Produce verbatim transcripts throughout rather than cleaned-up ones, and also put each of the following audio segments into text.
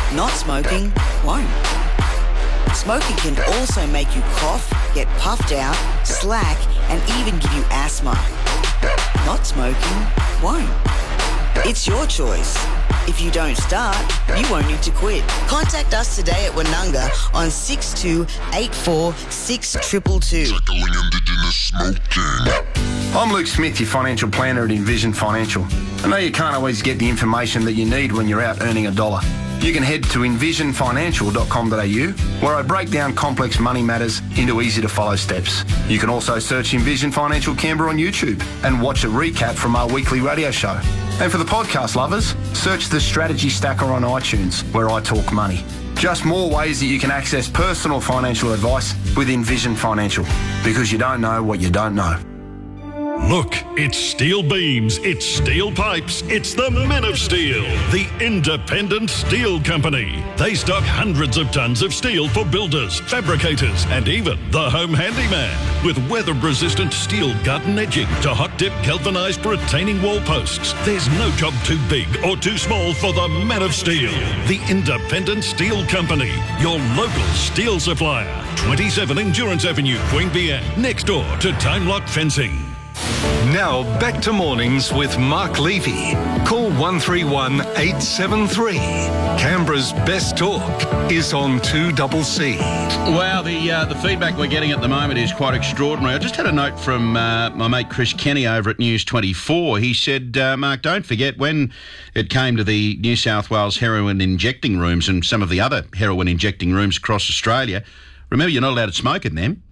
Not smoking won't. Smoking can also make you cough, get puffed out, slack, and even give you asthma. Not smoking won't. It's your choice. If you don't start, you won't need to quit. Contact us today at Wananga on six two eight four six two two two. Tackling Indigenous smoking. I'm Luke Smith, your financial planner at Envision Financial. I know you can't always get the information that you need when you're out earning a dollar. You can head to envision financial dot com dot a u, where I break down complex money matters into easy-to-follow steps. You can also search Envision Financial Canberra on YouTube and watch a recap from our weekly radio show. And for the podcast lovers, search the Strategy Stacker on iTunes, where I talk money. Just more ways that you can access personal financial advice with Envision Financial, because you don't know what you don't know. Look, it's steel beams, it's steel pipes, it's the Men of Steel, the independent steel company. They stock hundreds of tons of steel for builders, fabricators, and even the home handyman. With weather-resistant steel garden edging to hot-dip galvanised retaining wall posts, there's no job too big or too small for the Men of Steel, the independent steel company, your local steel supplier. twenty-seven Endurance Avenue, Queanbeyan, next door to Time Lock Fencing. Now back to mornings with Mark Levy. Call one three one eight seven three. Canberra's best talk is on two C C. Wow, the uh, the feedback we're getting at the moment is quite extraordinary. I just had a note from uh, my mate Chris Kenny over at News twenty-four. He said, uh, Mark, don't forget when it came to the New South Wales heroin injecting rooms and some of the other heroin injecting rooms across Australia, remember you're not allowed to smoke in them.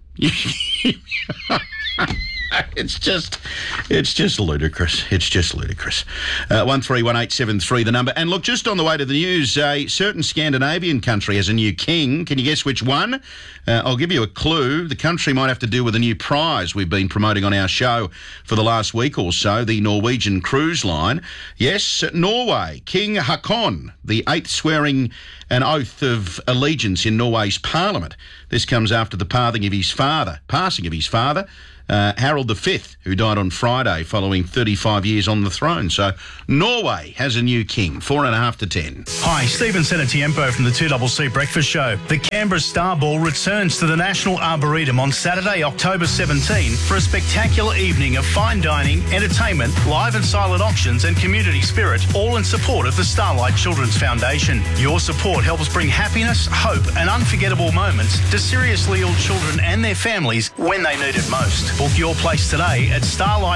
It's just, it's just ludicrous. It's just ludicrous. Uh, one three one eight seven three, the number. And look, just on the way to the news, a certain Scandinavian country has a new king. Can you guess which one? Uh, I'll give you a clue. The country might have to do with a new prize we've been promoting on our show for the last week or so, the Norwegian Cruise Line. Yes, Norway. King Haakon, the eighth swearing an oath of allegiance in Norway's parliament. This comes after the passing of his father, passing of his father, Uh, Harold the Fifth, who died on Friday following thirty-five years on the throne. So Norway has a new king, four and a half to ten. Hi, Stephen Senatiempo from the two C C Breakfast Show. The Canberra Star Ball returns to the National Arboretum on Saturday, October seventeenth for a spectacular evening of fine dining, entertainment, live and silent auctions and community spirit, all in support of the Starlight Children's Foundation. Your support helps bring happiness, hope and unforgettable moments to seriously ill children and their families when they need it most. Book your place today at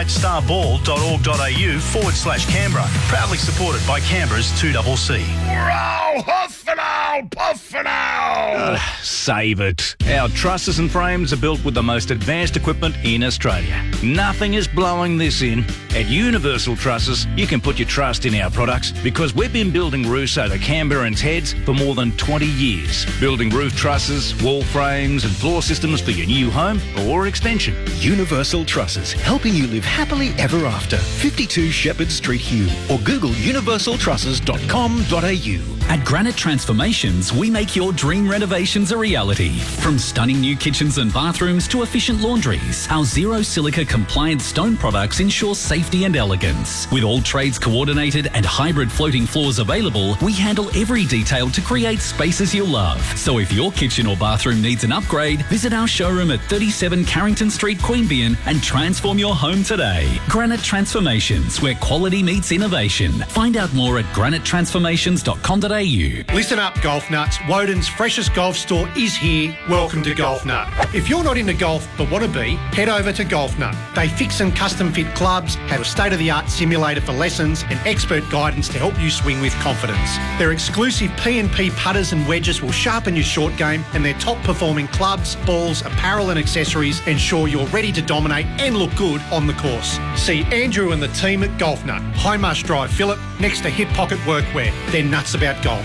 starlightstarball.org.au forward slash Canberra. Proudly supported by Canberra's two C C. Row, huff and owl, puff and owl. Uh, save it. Our trusses and frames are built with the most advanced equipment in Australia. Nothing is blowing this in. At Universal Trusses, you can put your trust in our products because we've been building roofs over Canberrans' heads for more than twenty years. Building roof trusses, wall frames and floor systems for your new home or extension. Universal Trusses, helping you live happily ever after. fifty-two Shepherd Street, Hume, or Google universal trusses dot com dot a u. At Granite Transformations, we make your dream renovations a reality. From stunning new kitchens and bathrooms to efficient laundries, our zero silica compliant stone products ensure safety and elegance. With all trades coordinated and hybrid floating floors available, we handle every detail to create spaces you'll love. So if your kitchen or bathroom needs an upgrade, visit our showroom at thirty-seven Carrington Street, Queanbeyan, and transform your home today. Granite Transformations, where quality meets innovation. Find out more at granite transformations dot com dot a u. Listen up, golf nuts. Woden's freshest golf store is here. Welcome to Golf Nut. If you're not into golf but want to be, head over to Golf Nut. They fix and custom fit clubs, have a state-of-the-art simulator for lessons, and expert guidance to help you swing with confidence. Their exclusive P and P putters and wedges will sharpen your short game, and their top-performing clubs, balls, apparel and accessories ensure you're ready to dominate and look good on the course. See Andrew and the team at Golf Nut, High Marsh Drive, Phillip, next to Hip Pocket Workwear. They're nuts about golf.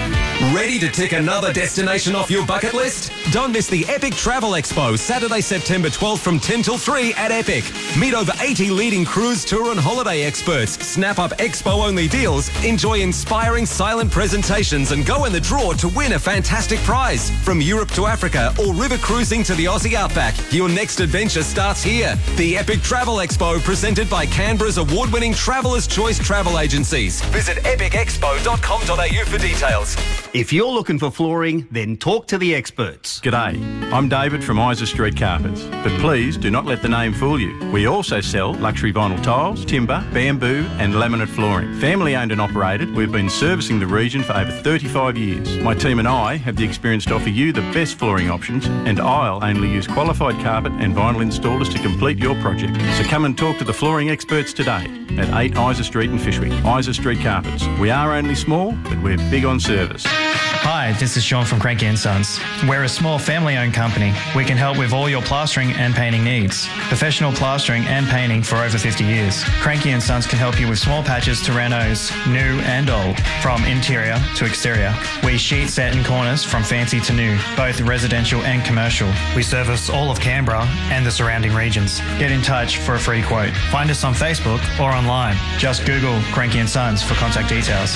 Ready to tick another destination off your bucket list? Don't miss the Epic Travel Expo, Saturday, September twelfth from ten till three at Epic. Meet over eighty leading cruise, tour and holiday experts. Snap up expo-only deals, enjoy inspiring silent presentations and go in the draw to win a fantastic prize. From Europe to Africa or river cruising to the Aussie Outback, your next adventure starts here. The Epic Travel Expo, presented by Canberra's award-winning Traveller's Choice Travel Agencies. Visit epic expo dot com dot a u for details. If you're looking for flooring, then talk to the experts. G'day, I'm David from Isa Street Carpets, but please do not let the name fool you. We also sell luxury vinyl tiles, timber, bamboo and laminate flooring. Family owned and operated, we've been servicing the region for over thirty-five years. My team and I have the experience to offer you the best flooring options, and I'll only use qualified carpet and vinyl installers to complete your project. So come and talk to the flooring experts today at eight Isa Street in Fishwick. Isa Street Carpets. We are only small, but we're big on service. Hi, this is Sean from Cranky and Sons. We're a small family-owned company. We can help with all your plastering and painting needs. Professional plastering and painting for over fifty years. Cranky and Sons can help you with small patches to renos, new and old, from interior to exterior. We sheet set in corners from fancy to new, both residential and commercial. We service all of Canberra and the surrounding regions. Get in touch for a free quote. Find us on Facebook or online. Just Google Cranky and Sons for contact details.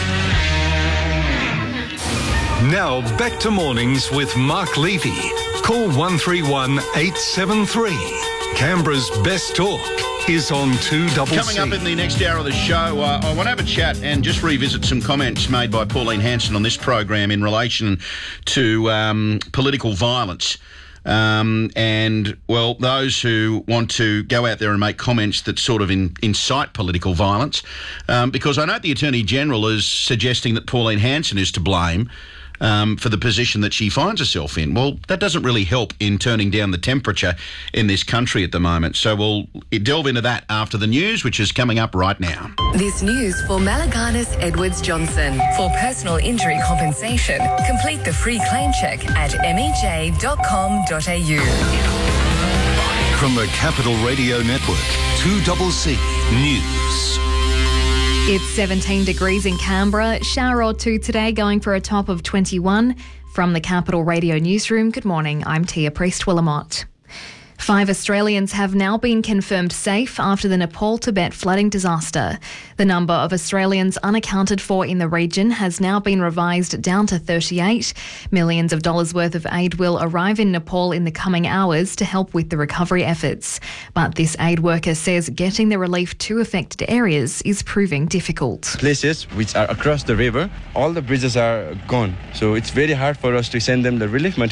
Now back to mornings with Mark Levy. Call one three one eight seven three. Canberra's best talk is on two double C. Coming up in the next hour of the show, uh, I want to have a chat and just revisit some comments made by Pauline Hanson on this program in relation to um, political violence. Um, and, well, those who want to go out there and make comments that sort of in, incite political violence, um, because I know the Attorney-General is suggesting that Pauline Hanson is to blame um, for the position that she finds herself in. Well, that doesn't really help in turning down the temperature in this country at the moment. So we'll delve into that after the news, which is coming up right now. This news for Malaganas Edwards Johnson. For personal injury compensation, complete the free claim check at m e j dot com dot a u. From the Capital Radio Network, two double C News. It's seventeen degrees in Canberra, shower or two today, going for a top of twenty-one. From the Capital Radio Newsroom, good morning, I'm Tia Priest-Willamott. Five Australians have now been confirmed safe after the Nepal-Tibet flooding disaster. The number of Australians unaccounted for in the region has now been revised down to thirty-eight. Millions of dollars worth of aid will arrive in Nepal in the coming hours to help with the recovery efforts. But this aid worker says getting the relief to affected areas is proving difficult. Places which are across the river, all the bridges are gone. So it's very hard for us to send them the relief material.